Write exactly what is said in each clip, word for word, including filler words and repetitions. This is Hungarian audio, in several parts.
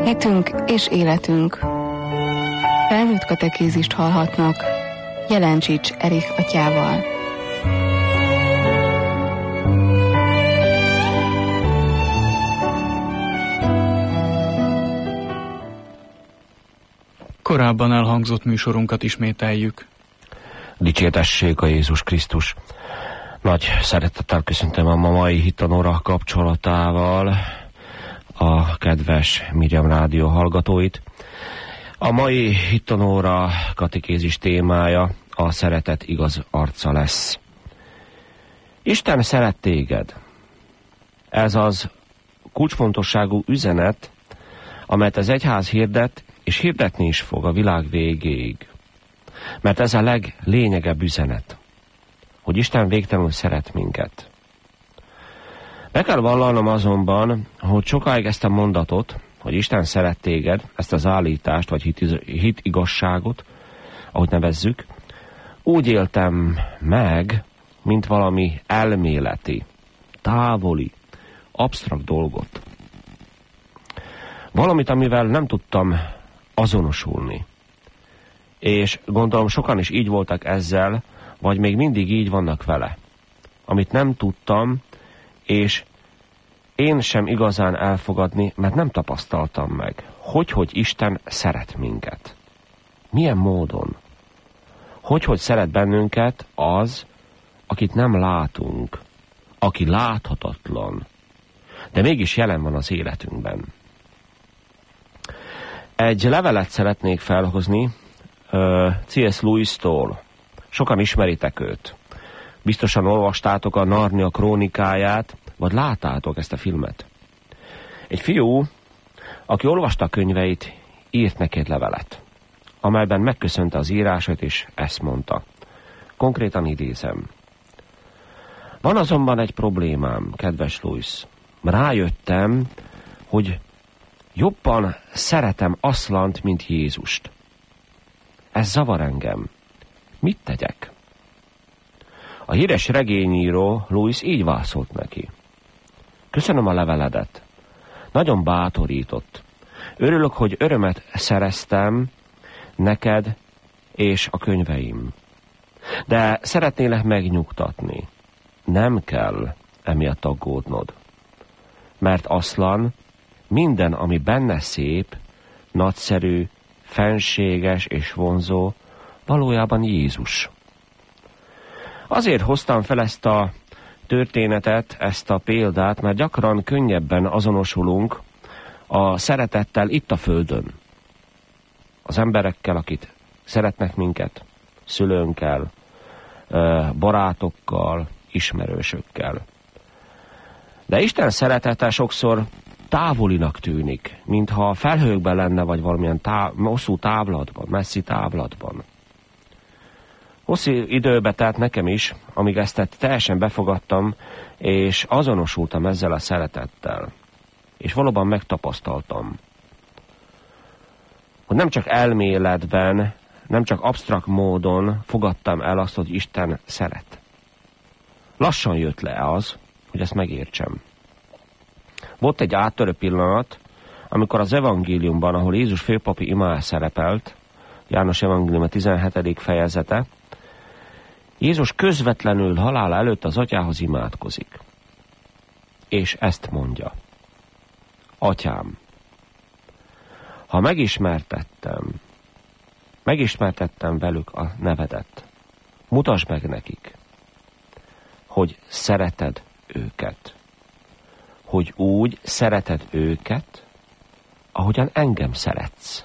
Hitünk és életünk. Felnőtt katekézist hallhatnak Jelencsics Erich atyával. Korábban elhangzott műsorunkat ismételjük. Dicsértessék a Jézus Krisztus! Nagy szeretettel köszöntöm a mai Hittanóra kapcsolatával a kedves Miriam Rádió hallgatóit. A mai Hittanóra katekézis témája a szeretet igaz arca lesz. Isten szeret téged. Ez az kulcsfontosságú üzenet, amelyet az egyház hirdet, és hirdetni is fog a világ végéig. Mert ez a leglényegebb üzenet, hogy Isten végtelenül szeret minket. Be kell vallanom azonban, hogy sokáig ezt a mondatot, hogy Isten szeret téged, ezt az állítást, vagy hit, hit igazságot, ahogy nevezzük, úgy éltem meg, mint valami elméleti, távoli, absztrakt dolgot. Valamit, amivel nem tudtam azonosulni. És gondolom sokan is így voltak ezzel, vagy még mindig így vannak vele. Amit nem tudtam, és én sem igazán elfogadni, mert nem tapasztaltam meg. Hogy, hogy Isten szeret minket. Milyen módon? Hogy, hogy szeret bennünket az, akit nem látunk, aki láthatatlan, de mégis jelen van az életünkben. Egy levelet szeretnék felhozni uh, C S Lewis-tól. Sokan ismeritek őt. Biztosan olvastátok a Narnia krónikáját, vagy láttátok ezt a filmet. Egy fiú, aki olvasta a könyveit, írt neki egy levelet, amelyben megköszönte az írásait, és ezt mondta. Konkrétan idézem. Van azonban egy problémám, kedves Lewis. Rájöttem, hogy jobban szeretem Aszlant, mint Jézust. Ez zavar engem. Mit tegyek? A híres regényíró Lewis így válaszolt neki. Köszönöm a leveledet. Nagyon bátorított. Örülök, hogy örömet szereztem neked és a könyveim. De szeretnélek megnyugtatni. Nem kell emiatt aggódnod. Mert Aszlan minden, ami benne szép, nagyszerű, fenséges és vonzó, valójában Jézus. Azért hoztam fel ezt a történetet, ezt a példát, mert gyakran könnyebben azonosulunk a szeretettel itt a földön. Az emberekkel, akik szeretnek minket, szülőnkkel, barátokkal, ismerősökkel. De Isten szeretete sokszor távolinak tűnik, mintha a felhőkben lenne, vagy valamilyen táv, hosszú távlatban, messzi távlatban. Hosszú időbe telt nekem is, amíg ezt teljesen befogadtam, és azonosultam ezzel a szeretettel. És valóban megtapasztaltam, hogy nem csak elméletben, nem csak absztrakt módon fogadtam el azt, hogy Isten szeret. Lassan jött le az, hogy ezt megértsem. Volt egy áttörő pillanat, amikor az evangéliumban, ahol Jézus főpapi imája szerepelt, János evangélium a tizenhetedik fejezete, Jézus közvetlenül halála előtt az atyához imádkozik. És ezt mondja. Atyám, ha megismertettem, megismertettem velük a nevedet, mutasd meg nekik, hogy szereted őket. Hogy úgy szereted őket, ahogyan engem szeretsz.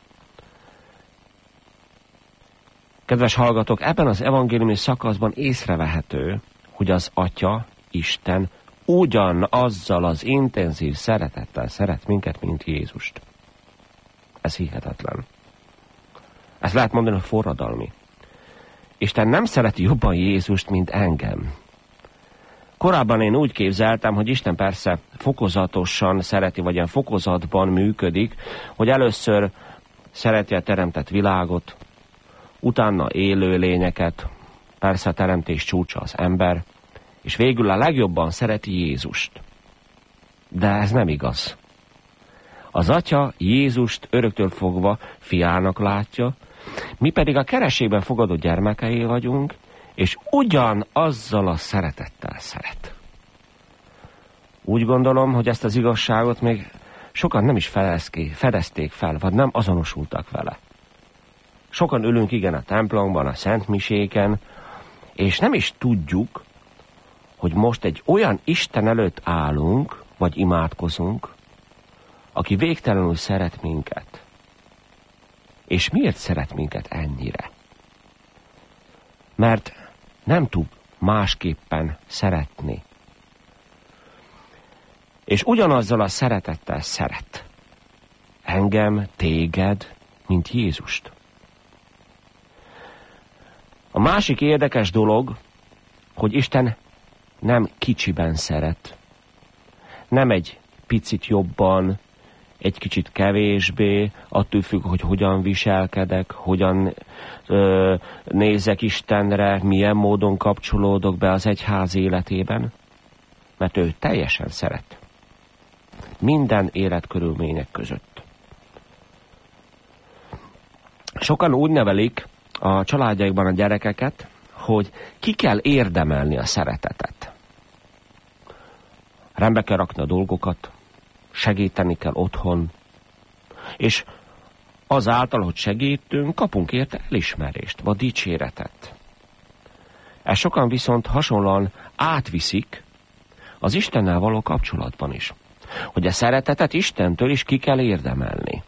Kedves hallgatók, ebben az evangéliumi szakaszban észrevehető, hogy az Atya, Isten ugyanazzal az intenzív szeretettel szeret minket, mint Jézust. Ez hihetetlen. Ezt lehet mondani, hogy forradalmi. Isten nem szereti jobban Jézust, mint engem. Korábban én úgy képzeltem, hogy Isten persze fokozatosan szereti, vagy ilyen fokozatban működik, hogy először szereti a teremtett világot, utána élő lényeket, persze a teremtés csúcsa az ember, és végül a legjobban szereti Jézust. De ez nem igaz. Az Atya Jézust öröktől fogva fiának látja, mi pedig a kereségben fogadott gyermekei vagyunk, és ugyanazzal a szeretettel szeret. Úgy gondolom, hogy ezt az igazságot még sokan nem is fedezték fel, vagy nem azonosultak vele. Sokan ülünk igen a templomban, a szentmiséken, és nem is tudjuk, hogy most egy olyan Isten előtt állunk, vagy imádkozunk, aki végtelenül szeret minket. És miért szeret minket ennyire? Mert nem tud másképpen szeretni. És ugyanazzal a szeretettel szeret engem, téged, mint Jézust. A másik érdekes dolog, hogy Isten nem kicsiben szeret. Nem egy picit jobban, egy kicsit kevésbé, attól függ, hogy hogyan viselkedek, hogyan ö, nézek Istenre, milyen módon kapcsolódok be az egyház életében. Mert ő teljesen szeret. Minden életkörülmények között. Sokan úgy nevelik a családjaikban a gyerekeket, hogy ki kell érdemelni a szeretetet. Rendbe kell rakni a dolgokat, segíteni kell otthon, és azáltal, hogy segítünk, kapunk érte elismerést, vagy dicséretet. Ezt sokan viszont hasonlóan átviszik az Istennel való kapcsolatban is, hogy a szeretetet Istentől is ki kell érdemelni.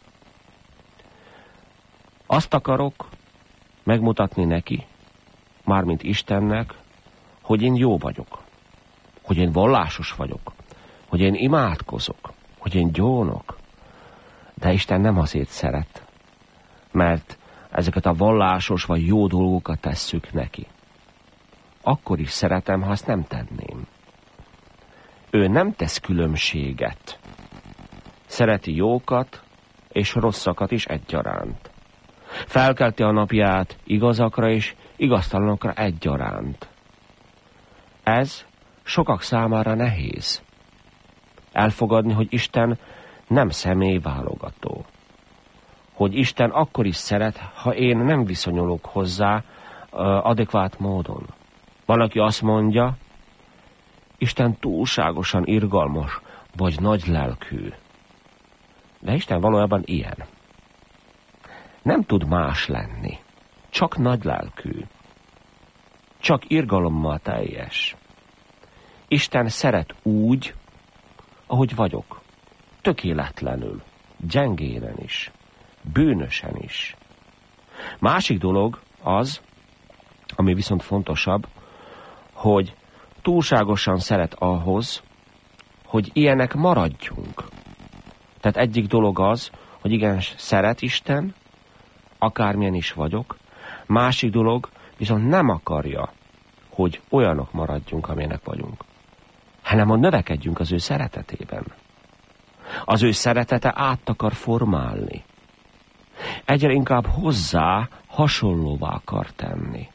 Azt akarok megmutatni neki, mármint Istennek, hogy én jó vagyok, hogy én vallásos vagyok, hogy én imádkozok, hogy én gyónok. De Isten nem azért szeret, mert ezeket a vallásos vagy jó dolgokat tesszük neki. Akkor is szeretem, ha azt nem tenném. Ő nem tesz különbséget. Szereti jókat és rosszakat is egyaránt. Felkelti a napját igazakra és igaztalanokra egyaránt. Ez sokak számára nehéz. Elfogadni, hogy Isten nem személyválogató. Hogy Isten akkor is szeret, ha én nem viszonyulok hozzá uh, adekvát módon. Van, aki azt mondja, Isten túlságosan irgalmas, vagy nagy lelkű. De Isten valójában ilyen. Nem tud más lenni. Csak nagy lelkű. Csak irgalommal teljes. Isten szeret úgy, ahogy vagyok. Tökéletlenül. Gyengéren is. Bűnösen is. Másik dolog az, ami viszont fontosabb, hogy túlságosan szeret ahhoz, hogy ilyenek maradjunk. Tehát egyik dolog az, hogy igen, szeret Isten, akármilyen is vagyok. Másik dolog viszont nem akarja, hogy olyanok maradjunk, amilyenek vagyunk. Hanem, hogy növekedjünk az ő szeretetében. Az ő szeretete át akar formálni. Egyre inkább hozzá hasonlóvá akar tenni.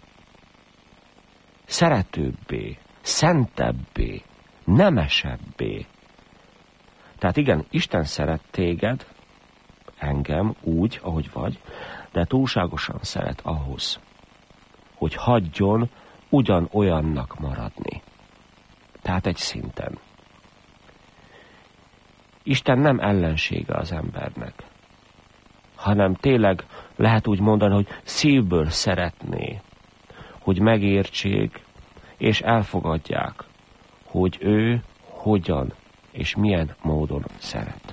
Szeretőbbé, szentebbé, nemesebbé. Tehát igen, Isten szeret téged, engem úgy, ahogy vagy, de túlságosan szeret ahhoz, hogy hagyjon ugyanolyannak maradni. Tehát egy szinten. Isten nem ellensége az embernek, hanem tényleg lehet úgy mondani, hogy szívből szeretné, hogy megértsék és elfogadják, hogy ő hogyan és milyen módon szeret.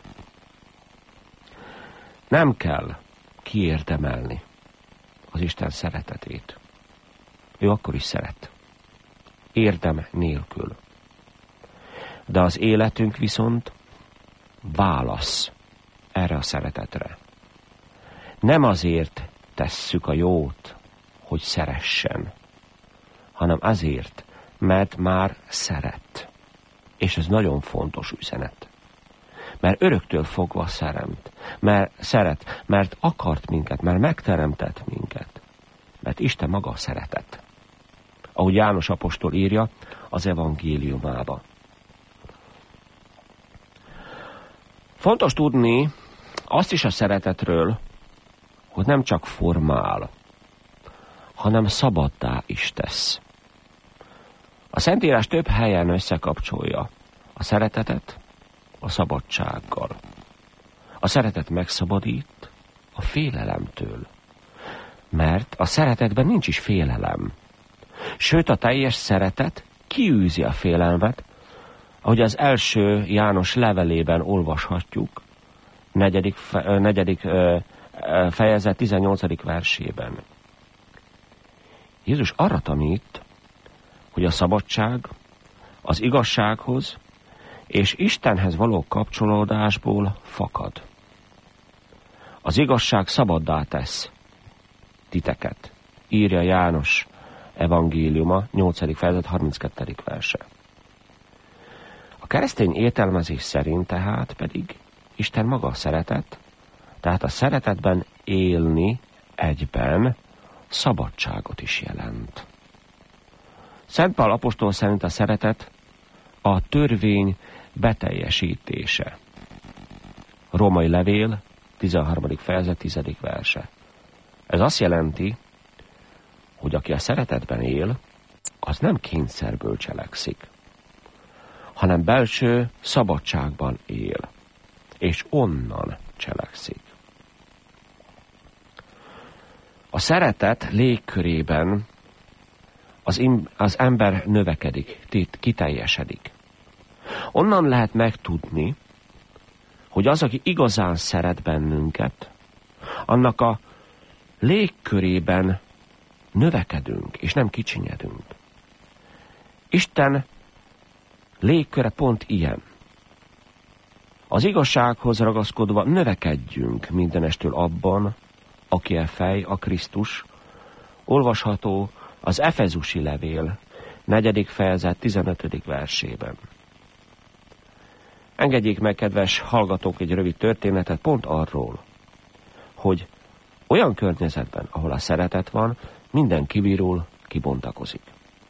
Nem kell kiérdemelni az Isten szeretetét. Ő akkor is szeret. Érdem nélkül. De az életünk viszont válasz erre a szeretetre. Nem azért tesszük a jót, hogy szeressen, hanem azért, mert már szeret. És ez nagyon fontos üzenet. Mert öröktől fogva szeretet, mert szeret, mert akart minket, mert megteremtett minket. Mert Isten maga szeretet. Ahogy János apostol írja az evangéliumába. Fontos tudni, Azt is a szeretetről, hogy nem csak formál, hanem szabaddá is tesz. A Szentírás több helyen összekapcsolja a szeretetet a szabadsággal. A szeretet megszabadít a félelemtől, mert a szeretetben nincs is félelem. Sőt, a teljes szeretet kiűzi a félelmet, ahogy az első János levelében olvashatjuk, negyedik, fe, negyedik fejezet tizennyolcadik versében. Jézus arra tanít, hogy a szabadság az igazsághoz és Istenhez való kapcsolódásból fakad. Az igazság szabaddá tesz titeket, írja János evangéliuma, nyolcadik fejezet harminckettedik verse. A keresztény értelmezés szerint tehát pedig Isten maga a szeretet, tehát a szeretetben élni egyben szabadságot is jelent. Szent Pál apostol szerint a szeretet a törvény beteljesítése. Római levél, tizenharmadik fejezet, tizedik verse. Ez azt jelenti, hogy aki a szeretetben él, az nem kényszerből cselekszik, hanem belső szabadságban él, és onnan cselekszik. A szeretet légkörében az, im, az ember növekedik, kiteljesedik. Onnan lehet megtudni, hogy az, aki igazán szeret bennünket, annak a légkörében növekedünk, és nem kicsinyedünk. Isten légköre pont ilyen. Az igazsághoz ragaszkodva növekedjünk mindenestől abban, aki a fej, a Krisztus, olvasható az Efezusi levél, negyedik fejezet, tizenötödik versében. Engedjék meg, kedves hallgatók, egy rövid történetet pont arról, hogy olyan környezetben, ahol a szeretet van, minden kívülről kibontakozik.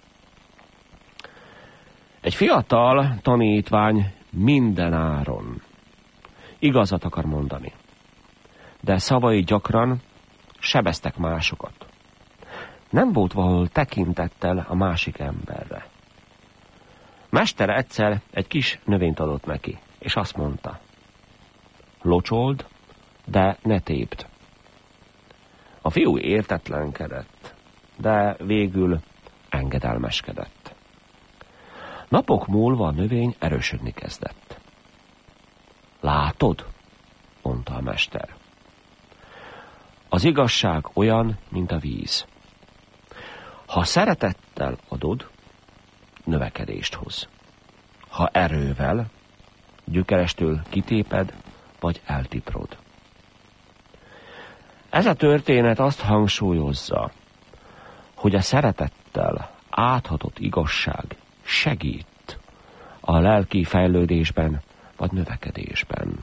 Egy fiatal tanítvány minden áron igazat akar mondani, de szavai gyakran sebeztek másokat. Nem volt valahol tekintettel a másik emberre. Mestere egyszer egy kis növényt adott neki, és azt mondta: locsold, de ne tépd. A fiú értetlenkedett, de végül engedelmeskedett. Napok múlva a növény erősödni kezdett. Látod? Mondta a mester. Az igazság olyan, mint a víz. Ha szeretettel adod, növekedést hoz. Ha erővel, gyökerestől kitéped, vagy eltiprod. Ez a történet azt hangsúlyozza, hogy a szeretettel áthatott igazság segít a lelki fejlődésben vagy növekedésben.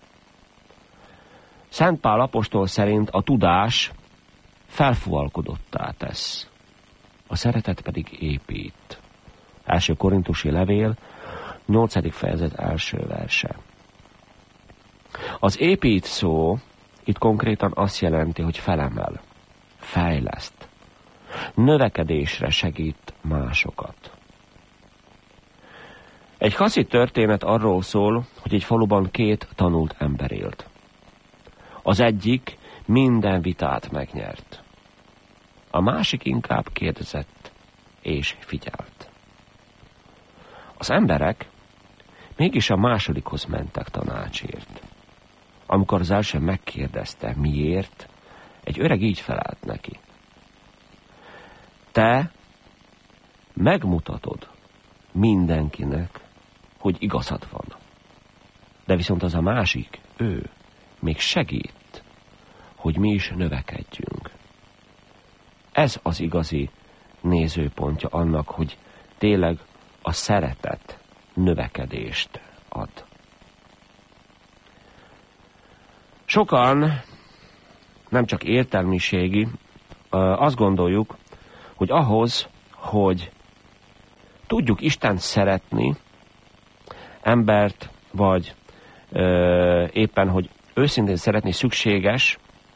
Szent Pál apostol szerint a tudás felfúvalkodottá tesz, a szeretet pedig épít. Első korintusi levél, nyolcadik fejezet első verse. Az épít szó itt konkrétan azt jelenti, hogy felemel, fejleszt, növekedésre segít másokat. Egy haszi történet arról szól, hogy egy faluban két tanult ember élt. Az egyik minden vitát megnyert. A másik inkább kérdezett és figyelt. Az emberek mégis a másodikhoz mentek tanácsért. Amikor az első megkérdezte, miért, egy öreg így felelt neki: te megmutatod mindenkinek, hogy igazad van. De viszont az a másik, ő még segít, hogy mi is növekedjünk. Ez az igazi nézőpontja annak, hogy tényleg a szeretet növekedést ad. Sokan, nem csak értelmiségi, azt gondoljuk, hogy ahhoz, hogy tudjuk Istent szeretni, embert, vagy ö, éppen, hogy őszintén szeretni szükséges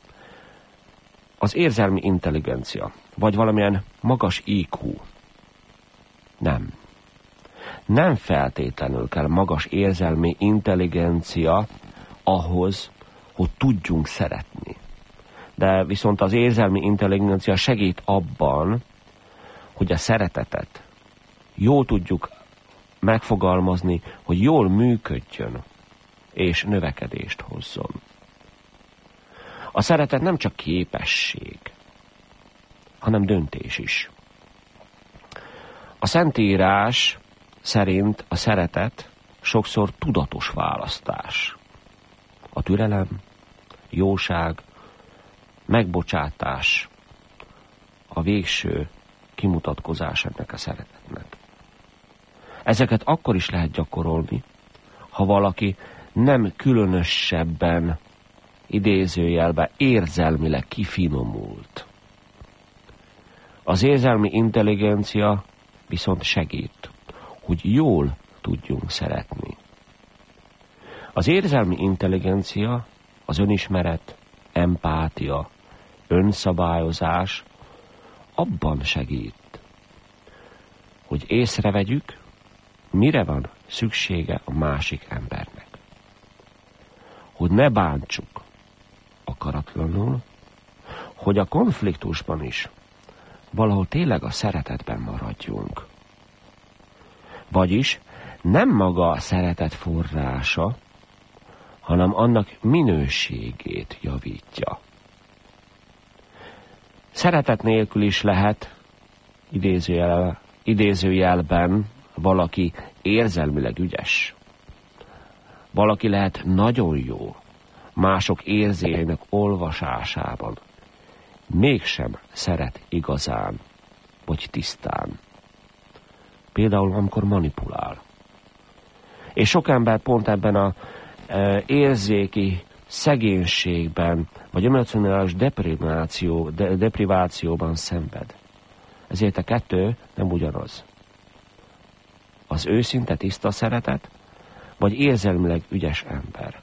az érzelmi intelligencia, vagy valamilyen magas í kú. Nem. Nem feltétlenül kell magas érzelmi intelligencia ahhoz, hogy tudjunk szeretni. De viszont az érzelmi intelligencia segít abban, hogy a szeretetet jól tudjuk megfogalmazni, hogy jól működjön, és növekedést hozzon. A szeretet nem csak képesség, hanem döntés is. A Szentírás szerint a szeretet sokszor tudatos választás. A türelem, jóság, megbocsátás a végső kimutatkozás ennek a szeretetnek. Ezeket akkor is lehet gyakorolni, ha valaki nem különösebben, idézőjelben érzelmileg kifinomult. Az érzelmi intelligencia viszont segít, hogy jól tudjunk szeretni. Az érzelmi intelligencia, az önismeret, empátia, önszabályozás abban segít, hogy észrevegyük, mire van szüksége a másik embernek. Hogy ne bántsuk akaratlanul, hogy a konfliktusban is valahol tényleg a szeretetben maradjunk. Vagyis nem maga a szeretet forrása, hanem annak minőségét javítja. Szeretet nélkül is lehet idézőjel, idézőjelben valaki érzelmileg ügyes. Valaki lehet nagyon jó mások érzésének olvasásában. Mégsem szeret igazán, vagy tisztán. Például, amikor manipulál. És sok ember pont ebben a e, érzéki szegénységben, vagy emocionális depriváció, de, deprivációban szenved. Ezért a kettő nem ugyanaz. Az őszinte tiszta szeretet, vagy érzelmileg ügyes ember.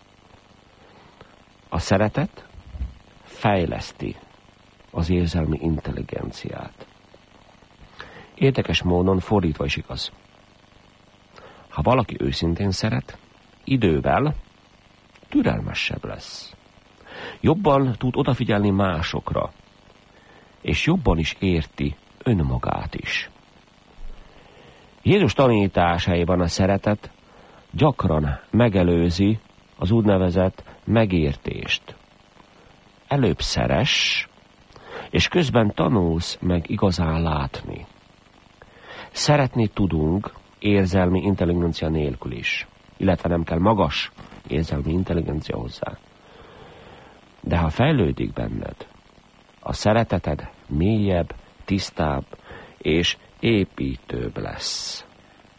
A szeretet fejleszti az érzelmi intelligenciát. Érdekes módon fordítva is igaz. Ha valaki őszintén szeret, idővel türelmesebb lesz. Jobban tud odafigyelni másokra, és jobban is érti önmagát is. Jézus tanításaiban a szeretet gyakran megelőzi az úgynevezett megértést. Előbb szeress, és közben tanulsz meg igazán látni. Szeretni tudunk érzelmi intelligencia nélkül is, illetve nem kell magas érzelmi intelligencia hozzá. De ha fejlődik benned, a szereteted mélyebb, tisztább és építőbb lesz.